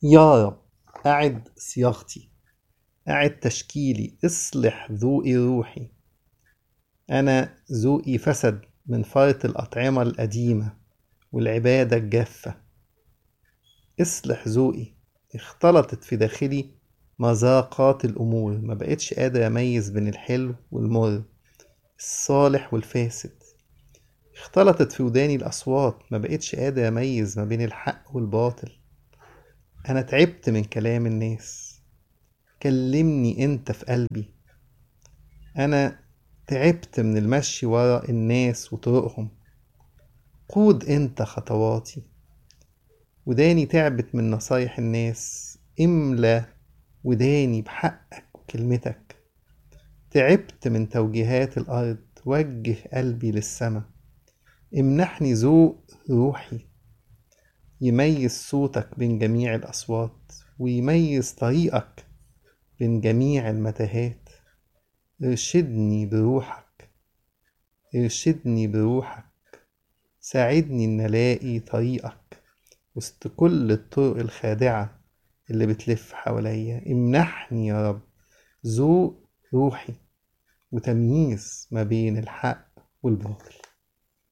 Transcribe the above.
يا رب، أعد صياغتي، أعد تشكيلي، اصلح ذوقي روحي. أنا ذوقي فسد من فرط الأطعمة القديمة والعبادة الجافة. اصلح ذوقي، اختلطت في داخلي مذاقات الأمور، ما بقتش قادر أميز بين الحلو والمر، الصالح والفاسد. اختلطت في وداني الأصوات، ما بقتش قادر أميز ما بين الحق والباطل. أنا تعبت من كلام الناس، كلمني انت في قلبي. انا تعبت من المشي ورا الناس وطرقهم، قود انت خطواتي. وداني تعبت من نصايح الناس، املى وداني بحقك وكلمتك. تعبت من توجيهات الارض، وجه قلبي للسما. امنحني ذوق روحي يميز صوتك بين جميع الاصوات، ويميز طريقك بين جميع المتاهات. ارشدني بروحك، ارشدني بروحك، ساعدني إن ألاقي طريقك وسط كل الطرق الخادعة اللي بتلف حواليا. امنحني يا رب ذوق روحي وتمييز ما بين الحق والباطل.